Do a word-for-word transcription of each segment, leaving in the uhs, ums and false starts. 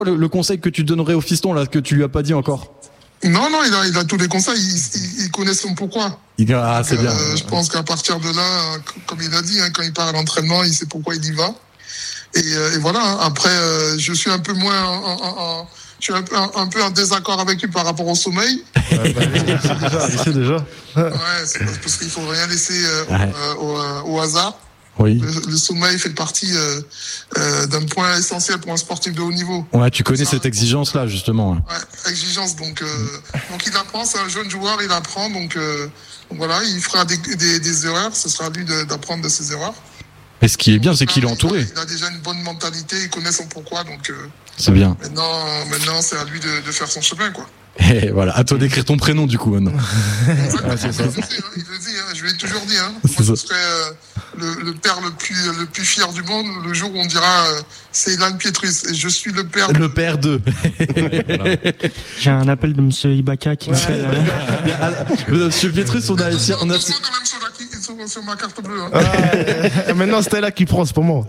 Le, le conseil que tu donnerais au fiston, là, que tu lui as pas dit encore? Non, non, il a, il a tous les conseils, il, il, il connaît son pourquoi. Il, ah, c'est euh, bien. Je pense qu'à partir de là, comme il a dit, hein, quand il part à l'entraînement, il sait pourquoi il y va. Et, euh, et voilà, après, euh, je suis un peu moins... En, en, en, je suis un peu, un, un peu en désaccord avec lui par rapport au sommeil. Ouais, bah, il sait déjà. Ouais, c'est parce qu'il faut rien laisser euh, ouais. au, euh, au, au hasard. Oui. Le, le sommeil fait partie euh, euh, d'un point essentiel pour un sportif de haut niveau. Ouais, tu connais ça, cette exigence-là, justement. Ouais, exigence. Donc, euh, donc il apprend, c'est un jeune joueur, il apprend. Donc, euh, donc voilà, il fera des, des, des erreurs. Ce sera à lui de, d'apprendre de ses erreurs. Et ce qui est bien, c'est qu'il est entouré. Il a déjà une bonne mentalité, il connaît son pourquoi. Donc, euh, c'est bien. Maintenant, maintenant c'est à lui de, de faire son chemin, quoi. Et voilà, à toi d'écrire ton prénom du coup maintenant. Ah, c'est ça. Il le dit, hein, il le dit hein, je lui ai toujours dit. Hein. Moi, je serai euh, le, le père le plus, le plus fier du monde le jour où on dira euh, c'est Ilan Pietrus et je suis le père. Le père d'eux. Voilà. J'ai un appel de Monsieur Ibaka qui ouais, m'appelle. Euh... Monsieur Pietrus, on a ici. On a... Sur, sur ma carte bleue. Hein. Ah, maintenant, c'était là qui prend, c'est pour moi.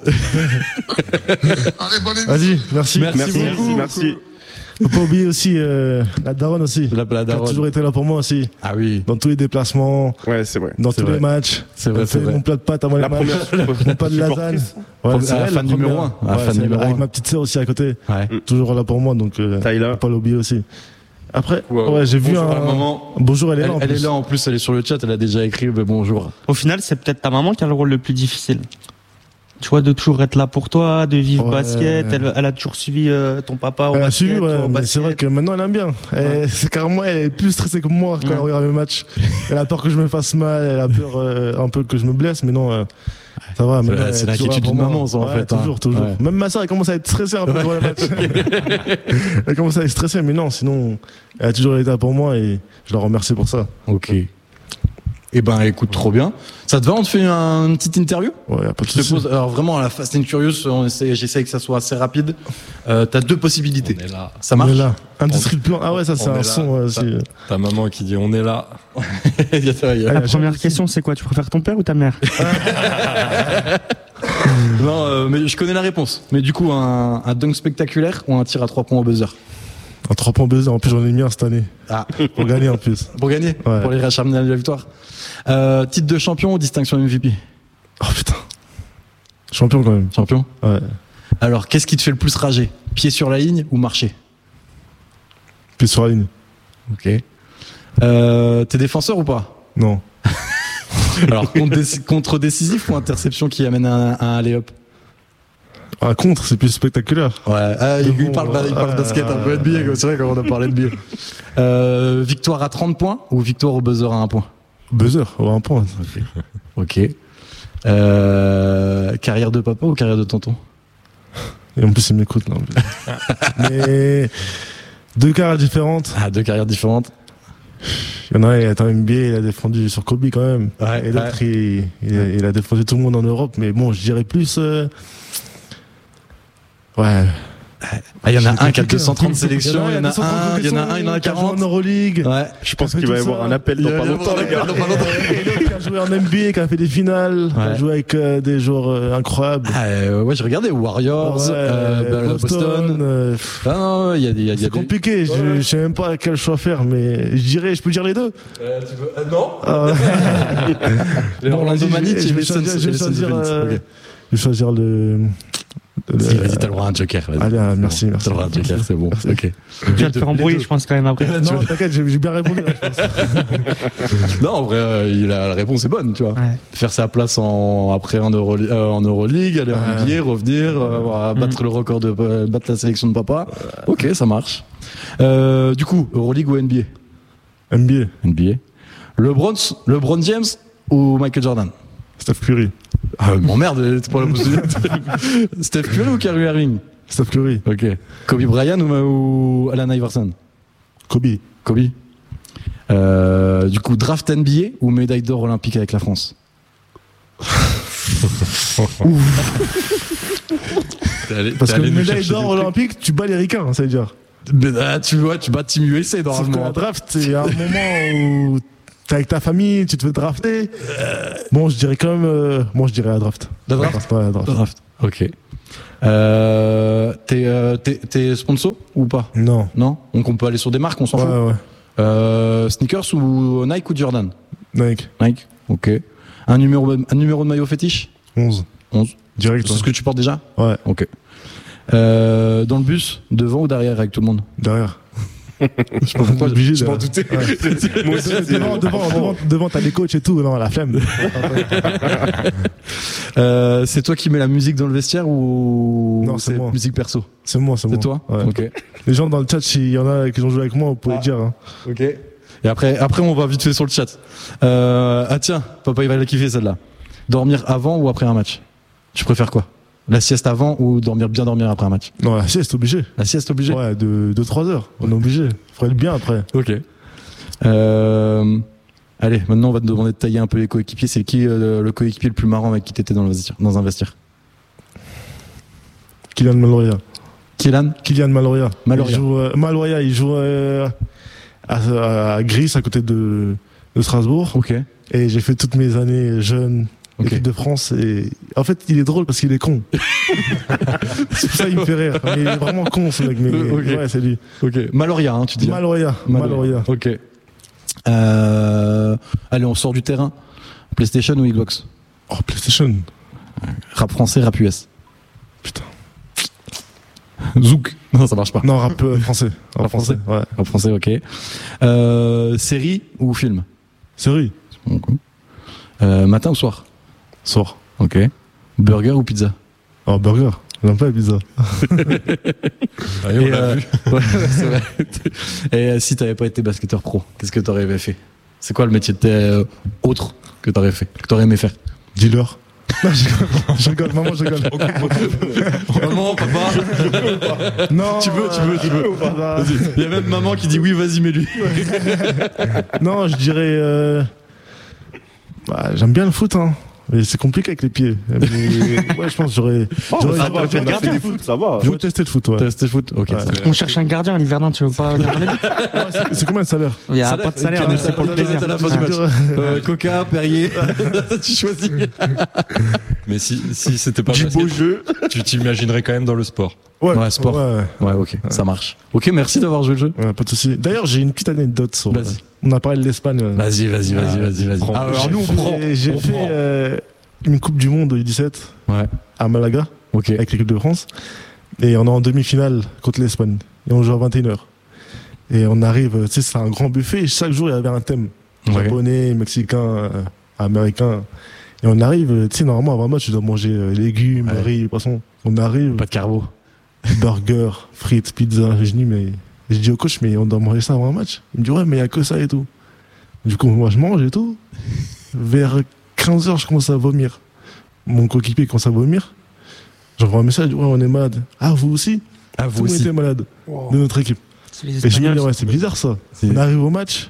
Allez, bonne émission. Vas-y, merci. Merci, merci beaucoup. Merci. Faut pas oublier aussi euh, la daronne aussi. La, la daronne. Qui a toujours été là pour moi aussi. Ah oui. Dans tous les déplacements. Ouais, c'est vrai. Dans c'est tous vrai. les matchs. C'est vrai, c'est vrai. Mon plat de pâtes avant la les première, matchs. Mon plat de lasagne. Ouais, c'est la fan numéro un. Ouais, fan numéro avec un. ma petite sœur aussi à côté. Ouais. Toujours là pour moi, donc euh, faut pas l'oublier aussi. Après, wow. ouais, j'ai vu bonjour un. Maman. Bonjour, elle est là. Elle, en elle plus. est là en plus, elle est sur le chat, elle a déjà écrit bah, bonjour. Au final, c'est peut-être ta maman qui a le rôle le plus difficile. Tu vois, de toujours être là pour toi, de vivre ouais. basket. Elle, elle a toujours suivi euh, ton papa au elle basket. A suivi, ouais, au mais basket. c'est vrai que maintenant elle aime bien. Ouais. C'est carrément, elle est plus stressée que moi quand ouais. elle regarde mes matchs. Elle a peur que je me fasse mal, elle a peur euh, un peu que je me blesse, mais non, euh, ça va. C'est, c'est l'inquiétude d'une maman, ça, en ouais, fait. Toujours, hein. toujours. Ouais. Même ma soeur, elle commence à être stressée un peu devant les matchs. Elle commence à être stressée, mais non, sinon, elle a toujours été là pour moi et je la remercie pour ça. Ok. Eh ben, écoute, trop bien. Ça te va, on te fait un, une petite interview? Ouais, pas de Je te pose, alors vraiment, à la Fast and Curious, on essaie, j'essaie que ça soit assez rapide. Euh, t'as deux possibilités. On est là. Ça marche? On est là. Industrie de plan. Ah ouais, ça, c'est un son, euh, aussi. Ta maman qui dit on est là. il y a ça, il y a... La première question, c'est quoi? Tu préfères ton père ou ta mère? Non, euh, mais je connais la réponse. Mais du coup, un, un dunk spectaculaire ou un tir à trois points au buzzer? Un trois points buzzer. En plus, j'en ai mis un cette année. Ah. Pour gagner, en plus. Pour gagner? Ouais. Pour les racharner à la victoire. Euh, titre de champion ou distinction M V P? Oh putain. Champion, quand même. Champion? Ouais. Alors, qu'est-ce qui te fait le plus rager? Pied sur la ligne ou marcher? Pied sur la ligne. Ok. Euh, t'es défenseur ou pas? Non. Alors, contre, dé- contre décisif ou interception qui amène un, un alley-up? Un contre, c'est plus spectaculaire. Ouais, ah, il, bon, il parle, il parle euh, basket un peu N B A, c'est vrai qu'on a parlé de N B A. Euh, victoire à trente points ou victoire au buzzer à un point? Buzzer, à un point. Ok. Ok. Euh, carrière de papa ou carrière de tonton? Et en plus, il m'écoute là. Mais deux carrières différentes. Ah, deux carrières différentes. Il y en a un, il est en N B A, il a défendu sur Kobe quand même. Ouais, et l'autre, ouais. il, il, a, il a défendu tout le monde en Europe. Mais bon, je dirais plus. Euh... Ouais. Ah, il y en a un qui a deux cent trente sélections, il y en a un, il y en a un, il y en a quarante. en Euroleague. Ouais. Je pense qu'il va y avoir un appel dans pas longtemps, les gars. Et l'autre qui a joué en N B A, qui a fait des finales, qui a joué avec euh, des joueurs euh, incroyables. Ah, euh, ouais, j'ai regardé Warriors, Ouais, euh, Boston. Boston. euh, Ah non, il y a des, il y a, il y a C'est des... compliqué, je, Ouais. je sais même pas quel choix faire, mais je dirais, je peux dire les deux. Euh, tu veux... euh, non. Ah ouais. Bon, Orlando Magic, je et vais les Suns, choisir, je et vais les Suns de choisir, Phoenix. euh, Ok. je vais choisir le. le- Si, vas-y, t'as le droit à un joker. Vas-y. Allez, ah, merci, Bon, merci. T'as le droit à un joker, c'est bon. Ok. Tu vas te faire embrouiller, je pense, quand même après. Non, t'inquiète, j'ai j'ai bien répondu. Là, je pense. Non, en vrai, euh, il a, la réponse est bonne, tu vois. Ouais. Faire sa place en, après en, Euro, euh, en Euroleague, aller en Ouais. N B A, revenir, euh, battre Mm. le record de euh, battre la sélection de papa. Ok, ça marche. Euh, du coup, Euroleague ou N B A? N B A, N B A. LeBron, LeBron James ou Michael Jordan? Steph Curry. Ah, m'emmerde, c'est pas la possibilité. Steph Curry ou Kyrie Irving? Steph Curry. Ok. Kobe Bryant ou, ou Allen Iverson? Kobe. Kobe. Euh, du coup, draft N B A ou médaille d'or olympique avec la France? T'es allé, Parce t'es que allé nous médaille chercher d'or des trucs. olympique, tu bats les ricains, ça veut dire. Mais, ah, tu vois, tu bats Team U S A Sauf que normalement. la draft, c'est un moment où t'es avec ta famille, tu te fais drafter. Bon, je dirais quand même. Euh, bon, je dirais la draft. La draft? Ouais, la draft. Draft. Ok. Euh, t'es, euh, t'es, t'es sponsor ou pas? Non. Non? Donc on peut aller sur des marques, on s'en Ouais, fout. ouais. Euh, sneakers ou Nike ou Jordan? Nike. Nike, ok. Un numéro, un numéro de maillot fétiche? onze. onze. Direct. C'est ce que tu portes déjà? Ouais. Ok. Euh, dans le bus, devant ou derrière avec tout le monde? Derrière. Je sais pas pourquoi, Obligé je de- m'en doutais. Ouais. Moi aussi, c'est- devant, devant, devant, devant, t'as les coachs et tout, non, la flemme. Euh, c'est toi qui mets la musique dans le vestiaire ou Non, c'est moi. musique perso? C'est moi, c'est moi. C'est toi? Ouais. Ok. Les gens dans le chat, s'il y en a qui ont joué avec moi, vous pouvez Ah. dire. Hein. Ok. Et après, après, on va vite fait sur le chat. Euh, ah tiens, papa, il va la kiffer celle-là. Dormir avant ou après un match? Tu préfères quoi? La sieste avant ou dormir bien dormir après un match? Non, la sieste, obligé. La sieste obligée? Ouais, de deux trois heures. On est obligé. Faudrait le bien après. Ok. Euh, allez, maintenant on va te demander de tailler un peu les coéquipiers. C'est qui euh, le coéquipier le plus marrant avec qui t'étais dans, le vestiaire, dans un vestiaire? Kylian Maloria. Kylian? Kylian Maloria. Maloria. Il joue, euh, Maloria, il joue euh, à, à Gris, à côté de, de Strasbourg. Ok. Et j'ai fait toutes mes années jeunes. Ok. Équipe de France et en fait il est drôle parce qu'il est con. C'est pour ça il me fait rire. Mais il est vraiment con ce mec. Mais Ok. ouais, c'est lui. Ok. Maloria, hein, tu dis. Maloria. Maloria. Ok. Euh, allez, on sort du terrain. PlayStation ou Xbox? Oh, PlayStation. Rap français, rap U S. Putain. Zouk. Non, ça marche pas. Non, rap euh, français. Rap français. Ouais. Rap français, ok. Euh, série ou film? Série. Ok. Euh, matin ou soir? Soir. Ok. Burger ou pizza? Oh, burger. J'aime pas les pizzas. Allez, on Et, l'a euh, vu. ouais, c'est vrai. Et euh, si t'avais pas été basketteur pro, qu'est-ce que t'aurais fait? C'est quoi le métier de tes, euh, autre que t'aurais fait, que t'aurais aimé faire? Dealer. Non, je rigole. Je rigole. Maman, je rigole. Maman, papa. Non. Tu veux, tu veux, tu veux. euh, Vas-y. Il y a même maman qui dit oui, vas-y, mets-lui. Non, je dirais. Euh... Bah, j'aime bien le foot, hein. Mais c'est compliqué avec les pieds. Mais ouais, je pense que j'aurais. j'aurais- ça va, j'aurais- tu as fait j'aurais- des foot, ça va. j'aurais testé le foot, ouais. T'as resté foot? Ok. Ouais. ça va. On cherche un gardien, Liverdun, tu veux pas venir dans les buts? Ouais, c'est- C'est combien de salaire? Il n'y a Salaire, pas de salaire, une c'est pour le canette, plaisir. à la fin du match. Euh, Coca, Perrier, tu choisis. Mais si, si c'était pas Du beau basket, jeu. tu t'imaginerais quand même dans le sport. Ouais, Ouais, sport. Ouais, Ouais, ok, ça marche. Ok, merci d'avoir joué le jeu. ouais, pas de soucis. D'ailleurs, j'ai une petite anecdote sur. Vas-y. On a parlé de l'Espagne. euh. Vas-y, vas-y, vas-y, vas-y, vas-y. prends. Ah, alors J'ai nous, on fait- prend. J'ai On fait prend. euh, une Coupe du Monde U dix-sept Ouais, à Malaga ok. avec l'équipe de France. Et on est en demi-finale contre l'Espagne. Et on joue à vingt et une heures. Et on arrive, tu sais, c'est un grand buffet. Et chaque jour, il y avait un thème. Ouais. Japonais, mexicain, euh, américain. Et on arrive, tu sais, normalement, avant le match, tu dois manger euh, légumes, Ouais. riz, poisson. On arrive, Pas de carbo. burger, frites, pizza. Je dis, mais, je dis au coach, mais on doit manger ça avant un match. Il me dit, ouais, mais il n'y a que ça et tout. Du coup, moi, je mange et tout. Vers quinze heures, je commence à vomir. Mon coéquipier commence à vomir. J'envoie un message, ouais, on est malade. Ah, vous aussi? Ah, Tout vous le monde aussi. était malade de notre équipe. C'est les Et je me Espagnols. dis, ouais, c'est bizarre ça. C'est- On arrive au match,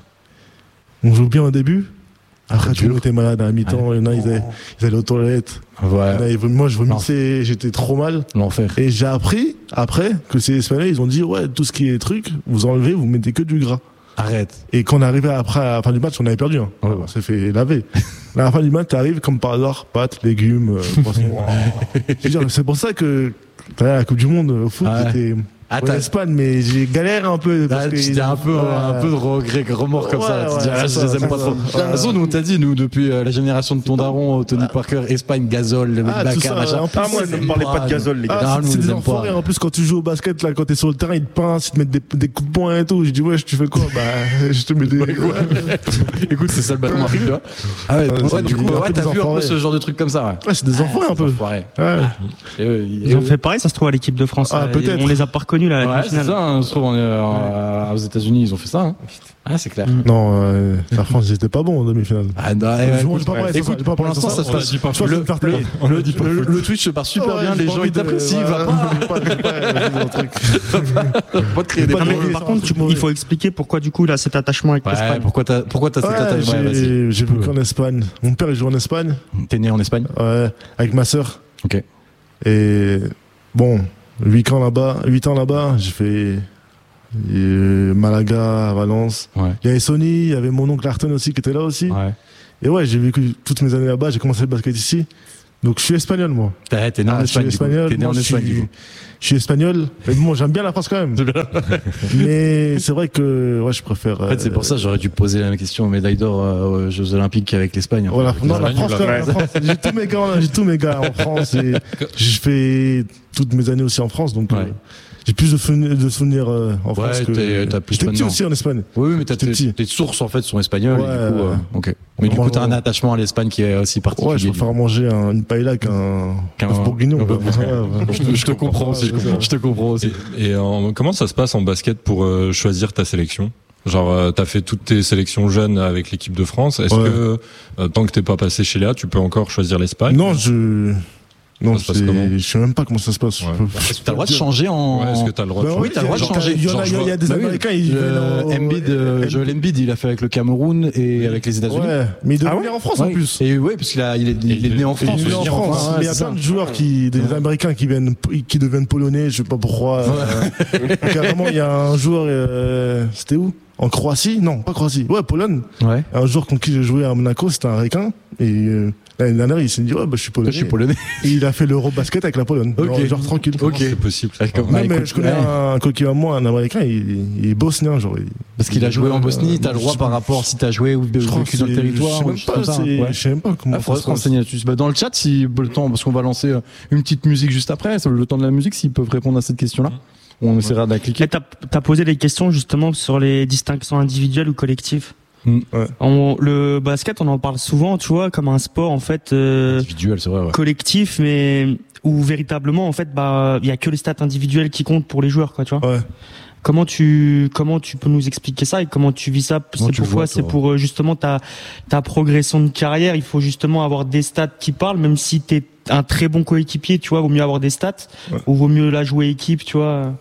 on joue bien au début. Après, C'est tout le monde dur. était malade à la mi-temps. Il y en a, ils allaient, ils allaient aux toilettes. Il y en Ouais, a, ils- moi, je vomissais, j'étais trop mal. l'enfer. Et j'ai appris, après, que ces Espagnols, ils ont dit, ouais, tout ce qui est truc, vous enlevez, vous mettez que du gras. Arrête. Et quand on arrivait après, à la fin du match, on avait perdu. Hein. Ouais, ouais. On s'est fait laver. À la fin du match, t'arrives comme par hasard, pâtes, légumes, euh, poissons. Je veux dire, c'est pour ça que t'as la Coupe du Monde au foot, Ah ouais. j'étais Ah, en t'as- Espagne, mais j'ai galéré un peu. Ah, parce que tu dis un peu, Ouais. un peu de regret, remords comme ça. Ouais, Tu ouais, dis, ah, c'est je ça, les aime c'est pas ça. trop. De toute façon, nous, on t'a dit, nous, depuis euh, la génération de ton daron, Tony Parker, Espagne, Gazol, le Ah, tout Dakar, ça, machin. en plus, Ah, moi, ne me parlez pas de gazole, les gars. Ah, Ah, c'est- nous, c'est on des les aime enfoirés. pas. En plus, quand tu joues au basket, là, quand t'es sur le terrain, ils te pincent, ils te mettent des, des coups de poing et tout. J'ai dit, ouais, tu fais quoi? Bah, je te mets des. Écoute, c'est ça le bâton Afrique, tu vois. Ah ouais, Ouais, ouais, c'est du coup, des- un ouais, peu t'as des vu un peu enfoirés. ce genre de truc comme ça, ouais. Ouais, c'est des enfoirés un peu. Enfoirés. Ouais. Et eux, ils- Ils ont fait pareil, ça se trouve, à l'équipe de France. Ah, Euh, peut-être. On les a pas reconnus, là, à la Ouais, c'est demi-finale. ça, hein, je trouve, on est, euh, aux États-Unis, ils ont fait ça, hein. Ah, c'est clair. Mm. Non, euh, la France, ils étaient pas bons en demi-finale. Ah, non, Je- eh, je- écoute, j'ai pas parlé de ça, écoute, j'ai pas pour parlé de l'instant, ça. ça se On a passe dit super. pas- je vais Le, me faire tailler. le, le, le- le Twitch se passe super Ouais, bien, j'ai les pas gens envie ils de- t'apprécient, ouais, va ouais, pas, j'ai pas- j'ai pas- j'ai pas un truc. pas te créer des Pas Non, mais problèmes. par contre, tu- il faut expliquer pourquoi, du coup, là, cet attachement avec Ouais, l'Espagne. pourquoi t'as, pourquoi t'as cette Ouais, attaque? Ouais, vas-y. j'ai j'ai vécu en Espagne. Mon père, il joue en Espagne. T'es né en Espagne? Ouais, avec ma sœur. Ok. Et bon, huit ans là-bas, huit ans là-bas, j'ai fait euh, Malaga, Valence. Ouais. Il y avait Sony, il y avait mon oncle Arton aussi qui était là aussi. Ouais. Et ouais, j'ai vécu toutes mes années là-bas, j'ai commencé le basket ici. Donc je suis espagnol, moi. T'es t'es né en Ah, je suis Espagne. du coup. espagnol. T'es né en moi, je Espagne, suis- du coup. Je suis espagnol, mais bon, j'aime bien la France quand même. Mais c'est vrai que ouais, je préfère. En fait, c'est pour ça que j'aurais dû poser la même question aux médailles d'or euh, aux Jeux Olympiques qu'avec l'Espagne. en Voilà, fait. non, la Ouais, France, nul, quand là. même, la France, j'ai tous mes gars, j'ai tous mes gars en France et je fais toutes mes années aussi en France, donc Ouais. euh, j'ai plus de souvenirs, de souvenirs euh, en France Ouais, que. t'es- t'as plus J'étais petit maintenant. aussi en Espagne. Oui, oui, mais t'as J'étais tes, petit. tes sources en fait sont espagnoles. Ouais, et du coup, euh, ouais. ok. Mais du coup, t'as un Vraiment. attachement à l'Espagne qui est aussi particulier. Ouais, je préfère manger un, une paella qu'un Qu'un- bœuf bourguignon. un quoi. bœuf Ouais, ouais. Je te, je te comprends aussi. Ouais, ouais. Je te comprends aussi. Et, et en- comment ça se passe en basket pour euh, choisir ta sélection? Genre, euh, t'as fait toutes tes sélections jeunes avec l'équipe de France. Est-ce Ouais. que euh, tant que t'es pas passé chez Léa, tu peux encore choisir l'Espagne? Non, je. Non, Ça se passe c'est- comment je sais même pas comment ça se passe. Ouais. Est-ce que t'as le droit de changer en. Ouais, est-ce que t'as le droit de Ben changer? oui, t'as le droit de genre, changer. Il y en a, Genre, il y a- il y a des Bah oui, Américains, ils viennent le au- Embiid, euh, Joel Embiid, il a fait avec le Cameroun et avec les États-Unis. Ouais, mais il devait Ah ouais venir en France en Ouais. plus. Et ouais, parce qu'il a, il est, il est né en Il France. est je veux en dire, France, ouais, mais il y a c'est plein ça. de joueurs qui, des Ouais. Américains qui viennent, qui deviennent polonais, je sais pas pourquoi. Euh, carrément, il y a un joueur, euh, c'était où? En Croatie? Non, pas Croatie. Ouais, Pologne. Ouais. Un joueur contre qui j'ai joué à Monaco, c'était un Ricain. Et, euh, l'année dernière, il s'est dit, ouais, bah, je suis polonais. Je suis polonais. Et il a fait l'Eurobasket avec la Pologne. Ok. Genre, genre tranquille. Ok. C'est possible. Avec- Ouais. Bah, Même, écoute, je connais ouais. un coquille à moi, un Américain, il, il est bosnien, genre. il- Parce qu'il a joué en Bosnie, t'as le droit Je- par rapport si t'as joué ou je crois vécu que dans le c'est- territoire. Je sais ou même des choses pas, comme ça, c'est- ouais. je sais même pas comment Ah, faudrait ça se renseigner là-dessus. Bah, dans le chat, si le temps, parce qu'on va lancer euh, une petite musique juste après, c'est le temps de la musique, s'ils peuvent répondre à cette question-là. On essaiera de la cliquer. Et t'as, t'as posé des questions justement sur les distinctions individuelles ou collectives. Mm. Ouais. On- le basket, on en parle souvent, tu vois, comme un sport en fait euh, Individuel, c'est vrai, ouais. collectif, mais où véritablement en fait, bah, il y a que les stats individuelles qui comptent pour les joueurs, quoi, tu vois. Ouais. Comment tu comment tu peux nous expliquer ça et comment tu vis ça? Comment C'est tu le pourquoi vois, c'est toi pour euh, justement ta ta progression de carrière. Il faut justement avoir des stats qui parlent, même si t'es un très bon coéquipier, tu vois, vaut mieux avoir des stats Ouais. ou vaut mieux la jouer équipe, tu vois.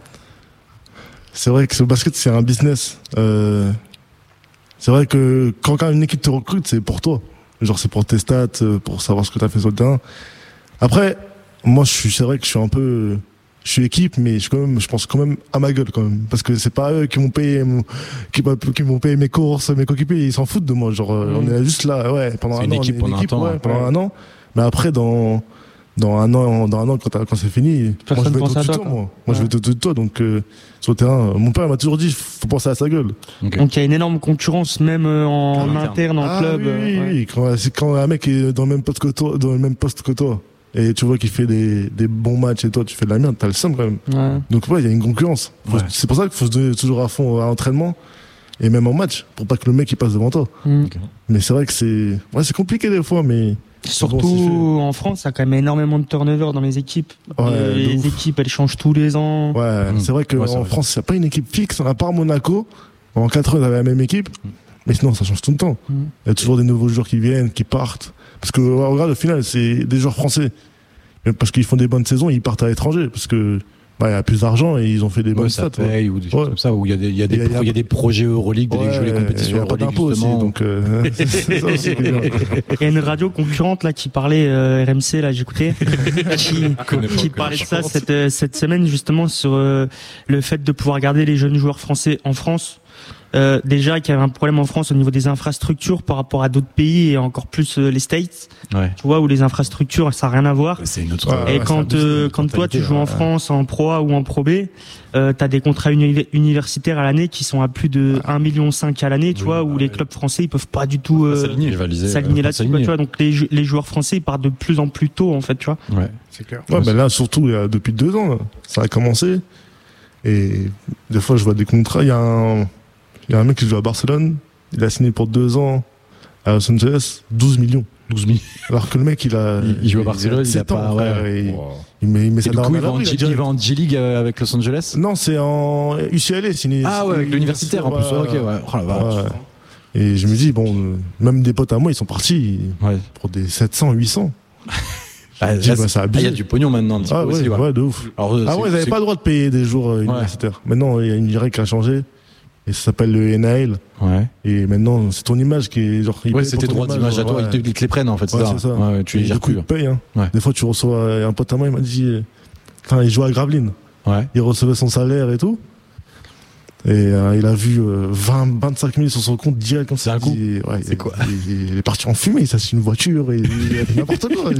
C'est vrai que ce basket, c'est un business. Euh, c'est vrai que quand quand une équipe te recrute, c'est pour toi. Genre, c'est pour tes stats, euh, pour savoir ce que tu as fait sur le terrain. Après, moi, je suis, c'est vrai que je suis un peu, je suis équipe, mais je suis quand même, je pense quand même à ma gueule quand même, parce que c'est pas eux qui m'ont payé, mon- qui, m'a- qui m'ont payé mes courses, mes coéquipiers, ils s'en foutent de moi. Genre, euh, Mm. on est là juste là, ouais, pendant C'est un une an, on équipe est pendant un temps, ouais, ouais. pendant Ouais. un an. Mais après, dans dans un an, dans un an, quand, t'as- quand c'est fini, moi, Personne je vais être pense à au-dessus de toi, toi, quoi. moi. Moi, je Ouais. vais être au-dessus de toi, donc euh, sur le terrain, euh, mon père m'a toujours dit, faut penser à sa gueule. Ok. Donc il y a une énorme concurrence même euh, en En interne. interne, en Ah club. oui, oui, euh, ouais. oui. Quand, c'est quand un mec est dans le même poste que toi, dans le même poste que toi, et tu vois qu'il fait des, des bons matchs et toi tu fais de la merde, t'as le seum quand même. Ouais. Donc ouais, il y a une concurrence. Faut- Ouais. C'est pour ça qu'il faut se donner toujours à fond à l'entraînement et même en match pour pas que le mec il passe devant toi. Mm. Mais c'est vrai que c'est, ouais, c'est compliqué des fois, mais Surtout bon, c'est fait. en France, il y a quand même énormément de turnover dans les équipes. Ouais, Euh, de les ouf. équipes, elles changent tous les ans. ouais, Mm. c'est vrai qu'en Ouais, c'est vrai. France, il n'y a pas une équipe fixe, à part Monaco. En quatre ans, ils avaient la même équipe. Mm. Mais sinon, ça change tout le temps. Mm. Il y a toujours des nouveaux joueurs qui viennent, qui partent. Parce que, ouais, regarde, au final, c'est des joueurs français. Et parce qu'ils font des bonnes saisons, ils partent à l'étranger. Parce que, bah, il y a plus d'argent et ils ont fait des Ouais, bonnes ça stats. ouais. paye ou des choses Ouais. comme ça, où il y a des, il y a des, Il y a- pro- il y a des projets Euroleague, d'aller Ouais, jouer les il y compétitions a pas Euroleague, d'impôts aussi, justement. donc, euh, c'est c'est ça aussi qui est bien. Il y a une radio concurrente là qui parlait euh, R M C là, j'écoutais, qui, connais pas, qui que parlait de je ça pense. cette euh, cette semaine justement sur euh, le fait de pouvoir garder les jeunes joueurs français en France. Euh, déjà qu'il y avait un problème en France au niveau des infrastructures par rapport à d'autres pays et encore plus euh, les States, Ouais. tu vois, où les infrastructures ça n'a rien à voir. C'est une autre. Ouais, Et ouais, quand c'est un euh, business, quand toi tu mentalité, joues en ouais. France en Pro A ou en Pro B, euh, t'as des contrats uni- universitaires à l'année qui sont à plus de un virgule cinq million à l'année, tu Oui, vois, où bah les ouais. clubs français ils peuvent pas du tout euh, S'aligner, rivaliser. s'aligner euh, là-dessus, quoi, s'aligner. tu vois. Donc les jou- les joueurs français ils partent de plus en plus tôt en fait, tu vois. Ouais. C'est clair. Ouais, ben là, surtout, il y a, depuis deux ans, là, ça a commencé. Et des fois, je vois des contrats. Il y a un, il y a un mec qui joue à Barcelone. Il a signé pour deux ans à Los Angeles, douze millions. douze mille. Alors que le mec, il a. Il- il joue à Barcelone, il a sept pas- ans, ouais, frère, ouais. et Wow. il met, il met Et ça du dans coup, la il va en rue, G- il a il va en G-League euh, avec Los Angeles. Non, c'est en U C L A, signé. Ah ouais, avec l'universitaire en plus. Ouais, ok, ouais. Oh la vache. Ouais. Et je me dis, bon, euh, même des potes à moi, ils sont partis Ouais. pour des sept cents, huit cents. Ah, dis, là, bah, c'est- ça a ah, il y a abusé. du pognon maintenant, un petit Ah peu ouais, aussi. ouais. ouais, de ouf. Alors, euh, Ah c'est- ouais, ils n'avaient c'est- pas le droit de payer des jours euh, universitaires. Maintenant, il y a une règle qui a changé. Et ça s'appelle le N A L. Ouais. Et maintenant, c'est ton image qui est genre. ils Ouais, payent c'était pour ton droit d'image à toi, ouais. ils te, ils te les prennent en fait, c'est Ouais, ça. c'est ça. Ouais, ouais, tu les Et gères du coup, plus. ils payent. Hein. Ouais. Des fois, tu reçois. euh, Un pote à moi, il m'a dit. euh, Enfin, il jouait à Gravelines. Ouais. Il recevait son salaire et tout. Et euh, il a vu euh, vingt, vingt-cinq mille sur son compte direct comme ça. C'est un coup. Il, ouais, C'est il, quoi il, il est parti en fumée, ça c'est une voiture et il a fait n'importe quoi.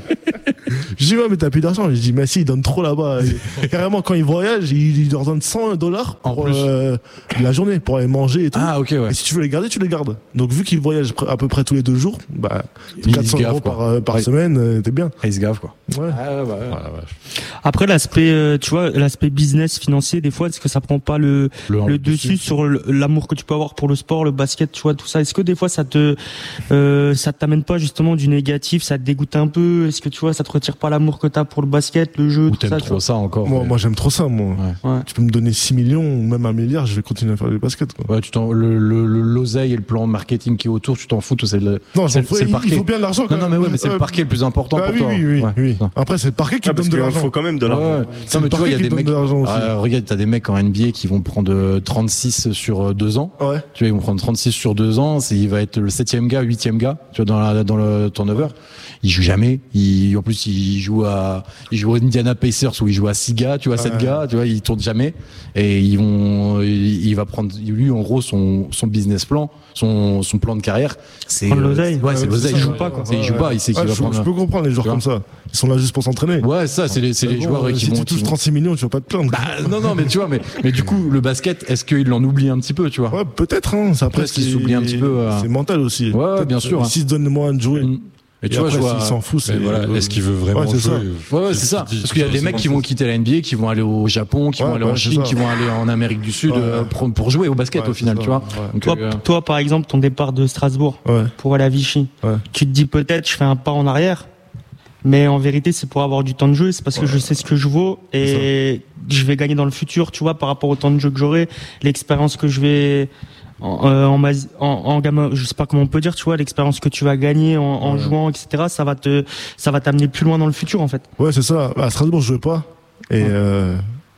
Je dis ouais mais t'as plus d'argent. Je dis mais si il donne trop là-bas. Et carrément quand il voyage, il, il leur donne cent dollars En pour plus. euh, la journée pour aller manger et tout. Ah, ok, ouais. Et si tu veux les garder, tu les gardes. Donc vu qu'il voyage pr- à peu près tous les deux jours, bah Il quatre cents se gave, euros quoi. par, euh, par Ouais. semaine, euh, t'es bien. Ah, il se gave, quoi. Ouais. Ah, ouais, ouais. Ah, la vache. Après l'aspect, euh, tu vois, l'aspect business financier, des fois, est-ce que ça prend pas le Le, le dessus sur le- l'amour que tu peux avoir pour le sport, le basket, tu vois, tout ça. Est-ce que des fois ça te euh, ça t'amène pas justement du négatif, ça te dégoûte un peu? Est-ce que tu vois, ça te retire pas l'amour que t'as pour le basket, le jeu, Ou tout t'aimes ça, tu trop vois? ça encore. Moi, mais- moi j'aime trop ça, moi. Ouais. Ouais. Tu peux me donner six millions ou même un milliard, je vais continuer à faire du basket, quoi. Ouais, tu t'en, le, le, le- l'oseille et le plan marketing qui est autour, tu t'en fous, toi, c'est le, Non, c'est, j'en fous, c'est le il, parquet. il faut bien de l'argent, quand Non, non, mais ouais, mais c'est le parquet le plus important Bah pour oui, toi. oui, oui, Ouais. oui. Ouais. Après, c'est le parquet qui Ah, te parce donne de qu'il l'argent. faut quand même de Ouais, l'argent. ouais. C'est Non, le mais tu vois, il y a parquet des qui mecs. donne de l'argent aussi. Ah, regarde, t'as des mecs en N B A qui vont prendre euh, trente-six sur euh, deux ans. Ouais. Tu vois, ils vont prendre trente-six sur deux ans. C'est, il va être le septième gars, huitième gars, tu vois, dans la, dans le turnover. Il joue jamais. Il, en plus, il joue à, il joue aux Indiana Pacers où il joue à six gars, tu vois, sept Ouais. gars, tu vois, il tourne jamais. Et ils vont, il, il va prendre, lui, en gros, son, son business plan, son, son plan de carrière, c'est, Prendre euh, l'oseille. ouais, c'est Ouais, l'oseille. c'est Il ça, joue ouais. pas, quoi. Ouais, Il joue ouais. pas, il sait qu'il Ouais, va je, prendre. je peux comprendre les joueurs Tu comme ça. Ils sont là juste pour s'entraîner. Ouais, ça, c'est les, c'est les Bon, joueurs euh, qui si vont. tu qui touches vont- trente-six millions, tu vas pas te plaindre. Bah, non, non, mais tu vois, mais, mais du coup, le basket, est-ce qu'il l'en oublie un petit peu, tu vois? Ouais, peut-être, hein. C'est après, Peut-être qu'il c'est- s'oublie un petit peu, euh. C'est mental aussi. Ouais, ouais, Peut-être, bien sûr, euh, hein. S'ils se donnent les moyens de jouer. Mm. Et tu Et vois, après, je vois. s'ils s'en foutent, Mais c'est. voilà, euh, est-ce qu'il veut vraiment Ouais, c'est jouer ça. Ouais, ouais, c'est ça. Parce qu'il y a des mecs qui vont quitter la N B A, qui vont aller au Japon, qui Ouais, vont aller ouais, en c'est Chine, ça. qui vont aller en Amérique du Sud Ouais. euh, pour, pour jouer au basket Ouais, au final, c'est tu ça. vois. Ouais. Donc, Toi, euh, toi, par exemple, ton départ de Strasbourg Ouais. pour aller à Vichy, Ouais. tu te dis peut-être je fais un pas en arrière, mais en vérité c'est pour avoir du temps de jeu, c'est parce que Ouais. je sais ce que je vaux et je vais gagner dans le futur, tu vois, par rapport au temps de jeu que j'aurai, l'expérience que je vais en, euh, en, mas- en, en gamin, je sais pas comment on peut dire, tu vois, l'expérience que tu vas gagner en, en Ouais. jouant, et cetera. Ça va te, ça va t'amener plus loin dans le futur en fait. Ouais, c'est ça. À Strasbourg, je jouais pas. Et Ouais. euh,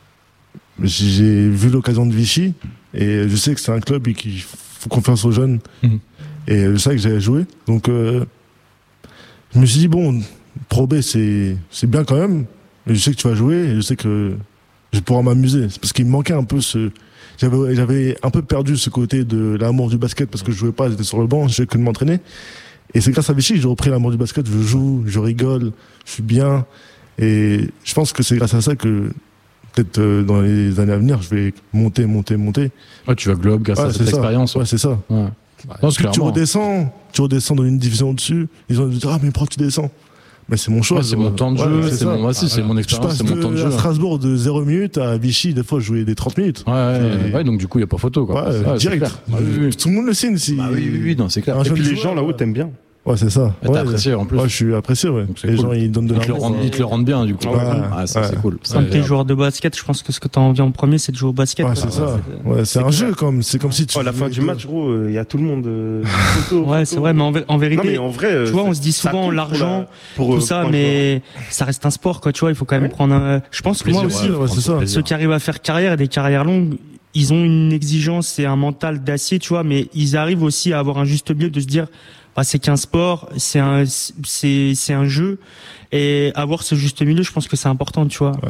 j'ai vu l'occasion de Vichy. Et je sais que c'est un club et qu'il faut confiance aux jeunes. Mhm. Et je savais que j'allais jouer. Donc, euh, je me suis dit, bon, Pro B, c'est c'est bien quand même. Mais je sais que tu vas jouer et je sais que je vais pouvoir m'amuser. C'est parce qu'il me manquait un peu ce. J'avais j'avais un peu perdu ce côté de l'amour du basket parce que je jouais pas, j'étais sur le banc, je faisais que de m'entraîner. Et c'est grâce à Vichy que j'ai repris l'amour du basket. Je joue, je rigole, je suis bien. Et je pense que c'est grâce à ça que peut-être euh, dans les années à venir, je vais monter, monter, monter. ouais, tu vas globe grâce Ouais, à c'est cette ça. expérience. Ouais, c'est ça. Ouais. Non, Parce que tu clairement. redescends, tu redescends dans une division au-dessus. Ils ont dit, ah, mais pourquoi tu descends? Mais c'est mon choix. Ouais, c'est mon temps de jeu, Ouais, c'est ça. mon, moi aussi, c'est mon Je expérience, passe c'est mon temps de de, jeu. à Strasbourg de zéro minute à Vichy, des fois, je jouais des trente minutes. Ouais, ouais, Et- ouais, donc du coup, il n'y a pas photo, quoi. Ouais, c'est direct. clair. Ouais, oui, oui. Tout le monde le signe. Si... Bah oui, oui, oui, non, c'est clair. Un Et jeune puis les joueur, gens là-haut t'aimes bien. Ouais, c'est ça. Et t'as Ouais, apprécié, en plus. Ouais, je suis apprécié, ouais. Donc, c'est Les cool. gens, ils donnent de Ils te le l'amour. rendent, ils te le rendent bien, du coup. Ouais, Ah, ça, ouais. c'est cool. Comme Ouais, t'es ouais. joueur de basket, je pense que ce que t'as envie en premier, c'est de jouer au basket. Ouais, quoi. c'est ça. C'est- Ouais, c'est un clair. jeu, comme, c'est comme si tu. Oh, à la fin du match, gros, il y a tout le monde. euh, photo, Ouais, photo. c'est vrai, mais en, vé- en Non, vérité, mais en vrai, euh, tu vois, on ça- se dit ça souvent compte pour l'argent, la- pour, tout euh, ça, pour un mais ça reste un sport, quoi. Tu vois, il faut quand même Ouais. prendre un. Je pense que moi Plaisir, aussi, ouais, ouais, c'est ça. plaisir. ceux qui arrivent à faire carrière et des carrières longues, ils ont une exigence et un mental d'acier, tu vois, mais ils arrivent aussi à avoir un juste milieu de se dire, bah, c'est qu'un sport, c'est un, c'est, c'est un jeu, et avoir ce juste milieu, je pense que c'est important, tu vois.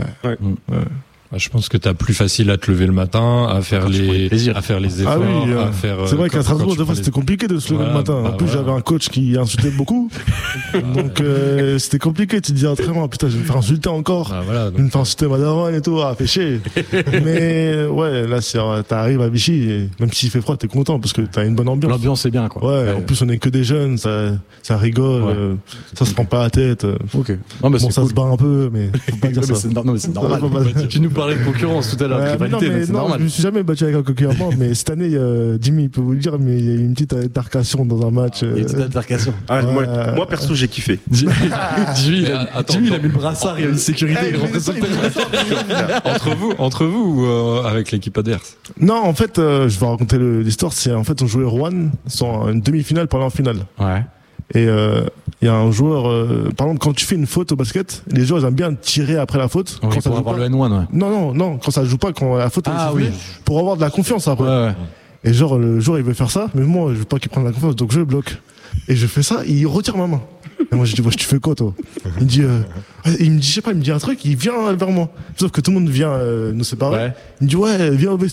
Bah, je pense que t'as plus facile à te lever le matin, à faire Quand tu prends les, du plaisir. à faire les efforts, Ah oui, euh, à faire. c'est euh, vrai qu'à quand- Strasbourg, quand tu des fois, prends c'était compliqué de se lever Voilà, le matin. En bah plus, voilà. j'avais un coach qui insultait beaucoup. Donc, euh, c'était compliqué. Tu te dis, entraînement, putain, je vais me faire insulter encore. Ah, voilà, Je donc, vais me faire insulter ma daronne et tout. Ah, fait chier. Mais, euh, ouais, là, c'est, euh, t'arrives à Vichy, et même s'il fait froid, t'es content parce que t'as une bonne ambiance. L'ambiance est bien, quoi. Ouais, en plus, on est que des jeunes, ça, ça rigole, Ouais. euh, ça se prend pas la tête. euh. Ok. Non, bah, Bon, c'est ça cool. se bat un peu, mais faut pas dire Ouais, mais ça. c'est no- non, mais c'est normal. Faut pas dire. Tu nous parlais de concurrence tout à l'heure, Ouais, de mais non, rivalité, mais donc c'est non, normal. je me suis jamais battu avec un concurrent, mais cette année, euh, Jimmy, il peut vous le dire, mais il y a eu une petite altercation dans un match. Il y a une euh, petite altercation. Ah, moi, Ouais. moi, perso, j'ai kiffé. Jimmy, Jimmy, il a, Mais attends, Jimmy, il a attends. mis le brassard, il a mis sécurité, Eh, il mais rentrait ça, sur le il terrain. entre vous, entre vous ou euh, avec l'équipe adverse? Non, en fait, euh, je vais raconter le- l'histoire. C'est en fait, on jouait Rouen, sans une demi-finale pour aller en finale. Ouais. Et euh, il y a un joueur, euh, par exemple, quand tu fais une faute au basket, les joueurs ils aiment bien tirer après la faute. Oui, quand ça pour joue avoir pas. le N un, ouais. Non, non, non, quand ça joue pas, quand la faute elle est Ah sifflée, oui. pour avoir de la confiance après. Ouais, ouais. Et genre, le joueur il veut faire ça, mais moi je veux pas qu'il prenne la confiance, donc je le bloque. Et je fais ça, et il retire ma main. Et moi je dis, wesh, tu fais quoi toi? Il me dit, euh, il me dit, je sais pas, il me dit un truc, il vient vers moi. Sauf que tout le monde vient euh, nous séparer. Ouais. Il me dit, ouais, viens au vestiaire.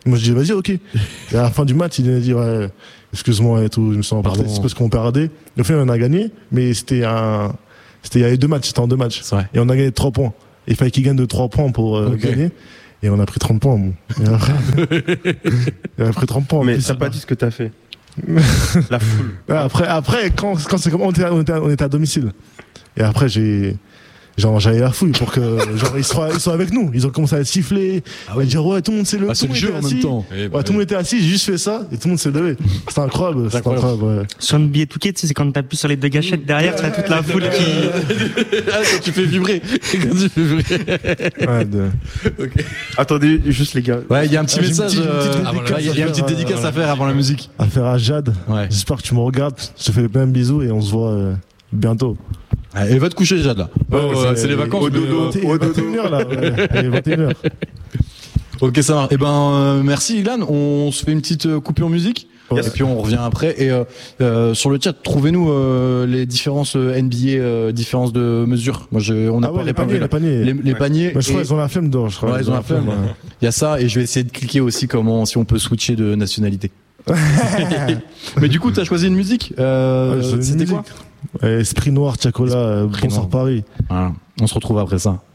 Moi, je dis, vas-y, ok. Et à la fin du match, il a dit, ouais, excuse-moi et tout, je me sens Pardon. c'est parce qu'on perdait. Au final, on a gagné, mais c'était un, c'était, il y avait deux matchs, c'était en deux matchs. C'est vrai. Et on a gagné trois points. Il fallait qu'il gagne de trois points pour euh, Ok. gagner. Et on a pris trente points, bon. Et après, il a pris trente points. En Mais plus, t'as pas dit ce que t'as fait. La foule. Ouais, après, après, quand, quand c'est comme, on était, on était, on était à domicile. Et après, j'ai, genre, j'avais la fouille pour que, genre, ils soient, ils soient avec nous. Ils ont commencé à être siffler. Ah ouais. À dire, ouais, tout le monde s'est levé. Ah, c'est tout le monde jeu était en même assis. temps. Eh bah, Ouais, tout le monde était assis, j'ai juste fait ça, et tout le monde s'est levé. C'était incroyable, c'était incroyable. incroyable, ouais. Sur N B A deux K, tu sais, c'est quand t'appuies sur les deux gâchettes derrière, t'as toute la foule qui. Ah, quand tu fais vibrer. Quand tu fais vibrer. Ouais, de- Attendez, juste les gars. Ouais, il y a un petit Ah, j'ai une message. petite- une petite euh, avant dédicace la- Il y a une à petite faire, dédicace euh, à faire avant la musique. Affaire à Jade. Ouais. J'espère que tu me regardes. Je te fais plein de bisous et on se voit euh, bientôt. Et va te coucher, Jade, là. Oh, euh, c'est les vacances. Au mais, dodo. euh, Il est vingt et une heures là. Ouais. Il est vingt et une heures. Ok, ça marche. Eh ben, euh, merci, Ilan. On se fait une petite euh, coupure musique. Ouais. Et puis on revient après. Et euh, euh, sur le chat, trouvez-nous euh, les différences euh, N B A, euh, différences de mesure. Moi, je, on a Ah pas ouais, les réparé paniers, là. les paniers. Les, les Ouais. paniers. Bah, je crois et- qu'ils ont la flemme d'or, je crois. Ouais, ils ont la flemme. ouais. Il y a ça, et je vais essayer de cliquer aussi comment, si on peut switcher de nationalité. Mais du coup, t'as choisi une musique. Euh, Ouais, j'ai une C'était musique. quoi Ouais, Esprit Noir, Tchakola, euh, Esprit Bonsoir Noir. Paris. Voilà. On se retrouve après ça.